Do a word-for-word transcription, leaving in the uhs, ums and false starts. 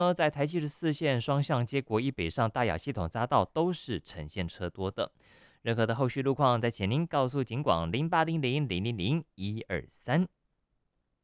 呃，在台七十四线双向接国一北上大雅系统匝道都是呈现车多的。任何的后续路况，再请您告诉警广零八零零零零零一二三。